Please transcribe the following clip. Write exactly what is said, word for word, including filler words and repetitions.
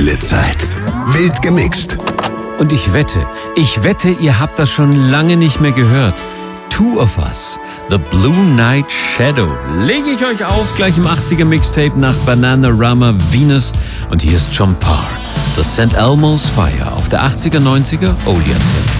geile Zeit. Wild gemixt. Und ich wette, ich wette, ihr habt das schon lange nicht mehr gehört. Two of Us, The Blue Night Shadow. Lege ich euch auf, gleich im achtziger Mixtape nach Bananarama Venus. Und hier ist John Parr, The Saint Elmo's Fire auf der achtziger, neunziger Oldie Antenne.